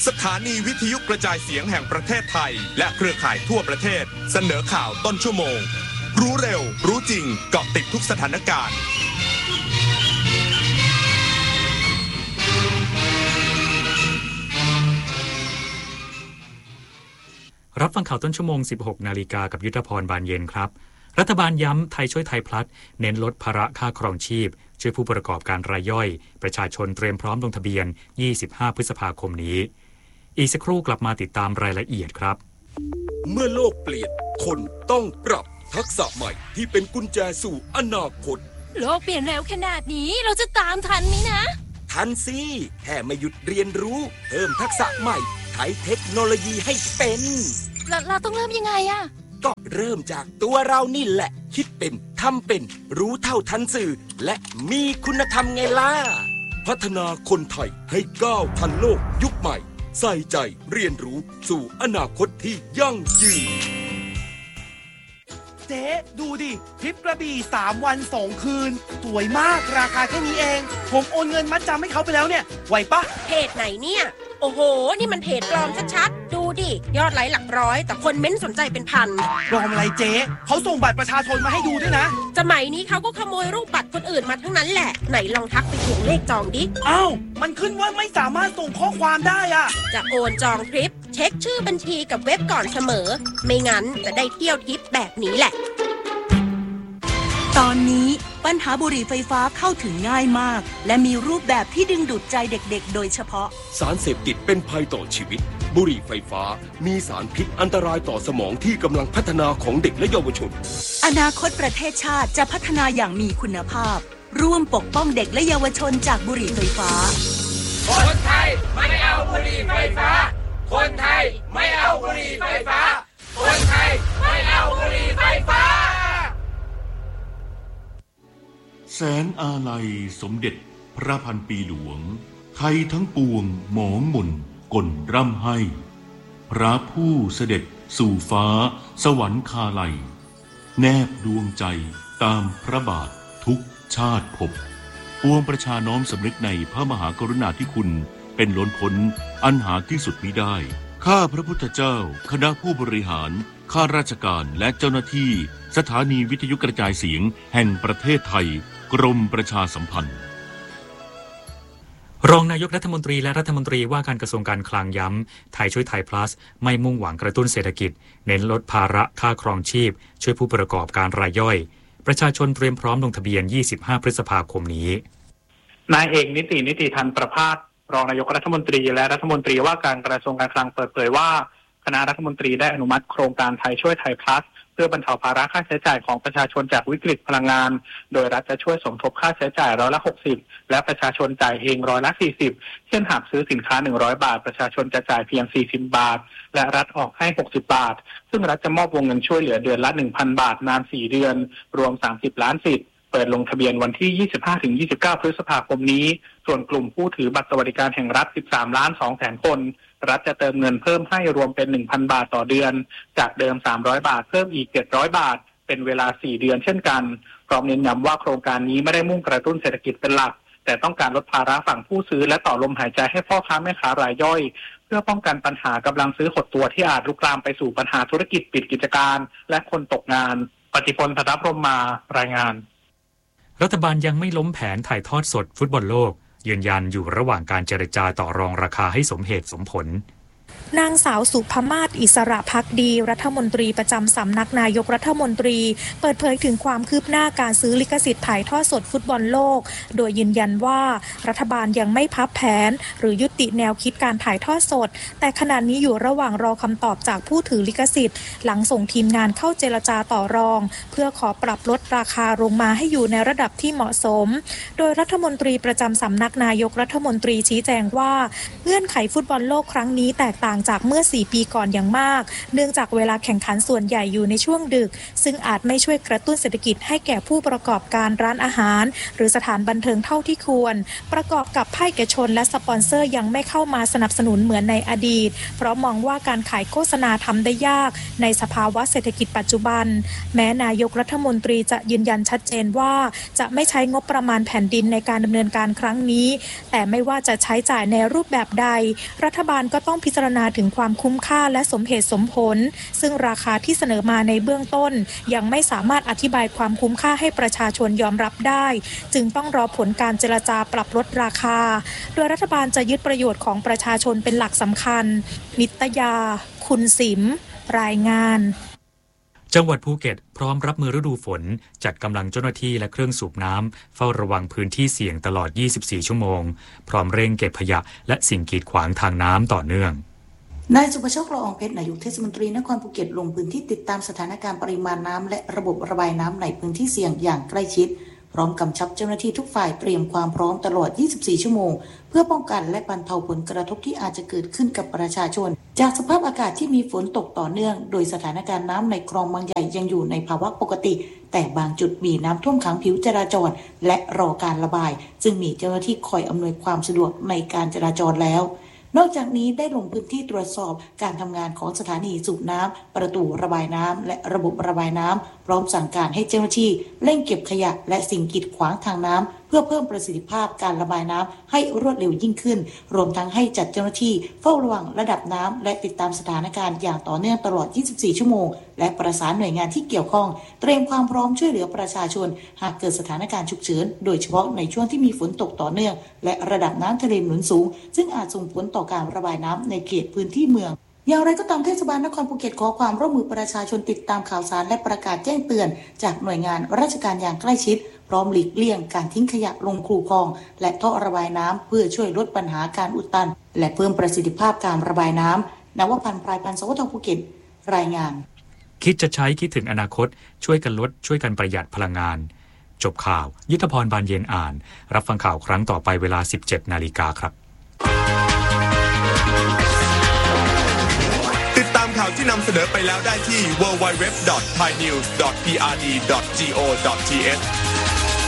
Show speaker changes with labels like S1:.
S1: สถานีวิทยุกระจายเสียงแห่งประเทศไทยและเครือข่ายทั่วประเทศเสนอข่าวต้นชั่วโมงรู้เร็วรู้จริงเกาะติดทุกสถานการณ์
S2: รับฟังข่าวต้นชั่วโมง 16 นาฬิกากับยุทธพรบานเย็นครับรัฐบาลย้ำไทยช่วยไทยพลัสเน้นลดภาระค่าครองชีพช่วยผู้ประกอบการรายย่อยประชาชนเตรียมพร้อมลงทะเบียน25 พฤษภาคมนี้อีกสักครู่กลับมาติดตามรายละเอียดครับ
S3: เมื่อโลกเปลี่ยนคนต้องปรับทักษะใหม่ที่เป็นกุญแจสู่อนาคต
S4: โลกเปลี่ยนเร็วขนาดนี้เราจะตามทันไหมนะ
S3: ทันสิแค่ไม่หยุดเรียนรู้เพิ่มทักษะใหม่ใช้เทคโนโลยีให้เป็น
S4: เราต้องเริ่มยังไงอะ
S3: ก็เริ่มจากตัวเรานี่แหละคิดเป็นทำเป็นรู้เท่าทันสื่อและมีคุณธรรมไงล่ะพัฒนาคนไทยให้ก้าวทันโลกยุคใหม่ใส่ใจเรียนรู้สู่อนาคตที่ยั่งยืน
S5: เจ๊ดูดิทริปกระบี่3 วัน 2 คืนสวยมากราคาแค่นี้เองผมโอนเงินมัดจำให้เขาไปแล้วเนี่ยไหวปะ
S4: เพจไหนเนี่ยโอ้โหนี่มันเพจปลอมชัดๆดูดิยอดไลค์หลักร้อยแต่คนเม้นสนใจเป็นพัน
S5: ปลอมอะไรเจ๊เขาส่งบัตรประชาชนมาให้ดูด้วยนะ
S4: สมัยนี้เขาก็ขโมยรูปบัตรคนอื่นมาทั้งนั้นแหละไหนลองทักไปทวงเลขจองดิ
S5: อ้าวมันขึ้นว่าไม่สามารถส่งข้อความได้อะ
S4: จะโอนจองทริปเช็คชื่อบัญชีกับเว็บก่อนเสมอไม่งั้นจะได้เที่ยวทริปแบบนี้แหละ
S6: ตอนนี้ปัญหาบุหรี่ไฟฟ้าเข้าถึงง่ายมากและมีรูปแบบที่ดึงดูดใจเด็กๆโดยเฉพาะ
S3: สารเสพติดเป็นภัยต่อชีวิตบุหรี่ไฟฟ้ามีสารพิษอันตรายต่อสมองที่กำลังพัฒนาของเด็กและเยาวชน
S6: อนาคตประเทศชาติจะพัฒนาอย่างมีคุณภาพร่วมปกป้องเด็กและเยาวชนจากบุหรี่ไฟฟ้า
S7: คนไทยไม่เอาบุหรี่ไฟฟ้าคนไทยไม่เอาบุหรี่ไฟฟ้าคนไทยไม่เอาบุหรี่ไฟฟ้า
S8: แสนอาลัยสมเด็จพระพันปีหลวงไทยทั้งปวงหมองหม่นก่นร่ำให้พระผู้เสด็จสู่ฟ้าสวรรคาลัยแนบดวงใจตามพระบาททุกชาติภพปวงประชาน้อมสำนึกในพระมหากรุณาธิคุณเป็นล้นพ้นอันหาที่สุดมิได้ข้าพระพุทธเจ้าคณะผู้บริหารข้าราชการและเจ้าหน้าที่สถานีวิทยุกระจายเสียงแห่งประเทศไทยกรมประชาสัมพันธ์
S2: รองนายกรัฐมนตรีและรัฐมนตรีว่าการกระทรวงการคลังย้ำไทยช่วยไทย plus ไม่มุ่งหวังกระตุ้นเศรษฐกิจเน้นลดภาระค่าครองชีพช่วยผู้ประกอบการรายย่อยประชาชนเตรียมพร้อมลงทะเบียน25 พฤษภาคมนี้
S9: นายเอกนิติธันประภาสรองนายกรัฐมนตรีและรัฐมนตรีว่าการกระทรวงการคลังเปิดเผยว่าคณะรัฐมนตรีได้อนุมัติโครงการไทยช่วยไทย plusเพื่อบรรเทาภาระค่าใช้จ่ายของประชาชนจากวิกฤตพลังงานโดยรัฐจะช่วยสมทบค่าใช้จ่าย60%และประชาชนจ่ายเอง40%เช่นหากซื้อสินค้า100 บาทประชาชนจะจ่ายเพียง40 บาทและรัฐออกให้60 บาทซึ่งรัฐจะมอบวงเงินช่วยเหลือเดือนละ 1,000 บาทนาน4 เดือนรวม30 ล้านสิทธิ์เปิดลงทะเบียนวันที่ 25-29 พฤษภาคมนี้ส่วนกลุ่มผู้ถือบัตรสวัสดิการแห่งรัฐ 13,200,000 คนรัฐจะเติมเงินเพิ่มให้รวมเป็น 1,000 บาทต่อเดือนจากเดิม300 บาทเพิ่มอีก700 บาทเป็นเวลา4 เดือนเช่นกันพร้อมเน้นย้ำว่าโครงการนี้ไม่ได้มุ่งกระตุ้นเศรษฐกิจเป็นหลักแต่ต้องการลดภาระฝั่งผู้ซื้อและต่อลมหายใจให้พ่อค้าแม่ค้ารายย่อยเพื่อป้องกันปัญหากำลังซื้อหดตัวที่อาจลุกลามไปสู่ปัญหาธุรกิจปิดกิจการและคนตกงานปฏิพล ธนพรหมมารายงาน
S2: รัฐบาลยังไม่ล้มแผนถ่ายทอดสดฟุตบอลโลกยืนยันอยู่ระหว่างการเจรจาต่อรองราคาให้สมเหตุสมผล
S10: นางสาวสุภมาศอิสระภักดีรัฐมนตรีประจำสำนักนายกรัฐมนตรีเปิดเผยถึงความคืบหน้าการซื้อลิขสิทธิ์ถ่ายทอดสดฟุตบอลโลกโดยยืนยันว่ารัฐบาลยังไม่พับแผนหรือยุติแนวคิดการถ่ายทอดสดแต่ขณะนี้อยู่ระหว่างรอคำตอบจากผู้ถือลิขสิทธิ์หลังส่งทีมงานเข้าเจรจาต่อรองเพื่อขอปรับลดราคาลงมาให้อยู่ในระดับที่เหมาะสมโดยรัฐมนตรีประจำสำนักนายกรัฐมนตรีชี้แจงว่าเงื่อนไขฟุตบอลโลกครั้งนี้แตกต่างจากเมื่อ4ปีก่อนอย่างมากเนื่องจากเวลาแข่งขันส่วนใหญ่อยู่ในช่วงดึกซึ่งอาจไม่ช่วยกระตุ้นเศรษฐกิจให้แก่ผู้ประกอบการร้านอาหารหรือสถานบันเทิงเท่าที่ควรประกอบกับภาคเอกชนและสปอนเซอร์ยังไม่เข้ามาสนับสนุนเหมือนในอดีตเพราะมองว่าการขายโฆษณาทำได้ยากในสภาวะเศรษฐกิจปัจจุบันแม้นายกรัฐมนตรีจะยืนยันชัดเจนว่าจะไม่ใช้งบประมาณแผ่นดินในการดำเนินการครั้งนี้แต่ไม่ว่าจะใช้จ่ายในรูปแบบใดรัฐบาลก็ต้องพิจารณาถึงความคุ้มค่าและสมเหตุสมผลซึ่งราคาที่เสนอมาในเบื้องต้นยังไม่สามารถอธิบายความคุ้มค่าให้ประชาชนยอมรับได้จึงต้องรอผลการเจรจาปรับลดราคาโดยรัฐบาลจะยึดประโยชน์ของประชาชนเป็นหลักสำคัญนิตยาคุณสิมรายงาน
S2: จังหวัดภูเก็ตพร้อมรับมือฤดูฝนจัดกำลังเจ้าหน้าที่และเครื่องสูบน้ำเฝ้าระวังพื้นที่เสี่ยงตลอด 24 ชั่วโมงพร้อมเร่งเก็บขยะและสิ่งกีดขวางทางน้ำต่อเนื่อง
S11: นายสุภโชค ละอองเพชรนายกเทศมนตรีนครภูเก็ตลงพื้นที่ติดตามสถานการณ์ปริมาณน้ำและระบบระบายน้ำในพื้นที่เสี่ยงอย่างใกล้ชิดพร้อมกำชับเจ้าหน้าที่ทุกฝ่ายเตรียมความพร้อมตลอด 24 ชั่วโมงเพื่อป้องกันและบรรเทาผลกระทบที่อาจจะเกิดขึ้นกับประชาชนจากสภาพอากาศที่มีฝนตกต่อเนื่องโดยสถานการณ์น้ำในคลองบางใหญ่ยังอยู่ในภาวะปกติแต่บางจุดมีน้ำท่วมขังผิวจราจรและรอการระบายซึ่งมีเจ้าหน้าที่คอยอำนวยความสะดวกในการจราจรแล้วนอกจากนี้ได้ลงพื้นที่ตรวจสอบการทำงานของสถานีสูบน้ำประตูระบายน้ำและระบบระบายน้ำพร้อมสั่งการให้เจ้าหน้าที่เร่งเก็บขยะและสิ่งกีดขวางทางน้ำเพื่อเพิ่มประสิทธิภาพการระบายน้ำให้รวดเร็วยิ่งขึ้นรวมทั้งให้จัดเจ้าหน้าที่เฝ้าระวังระดับน้ำและติดตามสถานการณ์อย่างต่อเนื่องตลอด 24 ชั่วโมงและประสานหน่วยงานที่เกี่ยวข้องเตรียมความพร้อมช่วยเหลือประชาชนหากเกิดสถานการณ์ฉุกเฉินโดยเฉพาะในช่วงที่มีฝนตกต่อเนื่องและระดับน้ำทะเลหนุนสูงซึ่งอาจส่งผลต่อการระบายน้ำในเขตพื้นที่เมืองอย่างไรก็ตามเทศบาลนครภูเก็ตขอความร่วมมือประชาชนติดตามข่าวสารและประกาศแจ้งเตือนจากหน่วยงานราชการอย่างใกล้ชิดพร้อมหลีกเลี่ยงการทิ้งขยะลงคูคลองและท่อระบายน้ำเพื่อช่วยลดปัญหาการอุดตันและเพิ่มประสิทธิภาพการระบายน้ำนวพันธ์พรายพันธ์สวทภูเก็ตรายงาน
S2: คิดจะใช้คิดถึงอนาคตช่วยกันลดช่วยกันประหยัดพลังงานจบข่าวยุทธพรบานเย็นอ่านรับฟังข่าวครั้งต่อไปเวลา 17 นาฬิกาครับ
S1: ติดตามข่าวที่นำเสนอไปแล้วได้ที่ www.thainews.prd.go.th